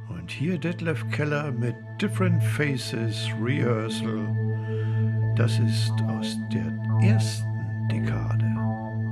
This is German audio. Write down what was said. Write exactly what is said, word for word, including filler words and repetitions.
Und hier Detlef Keller mit Different Faces Rehearsal. Das ist aus der ersten Dekade.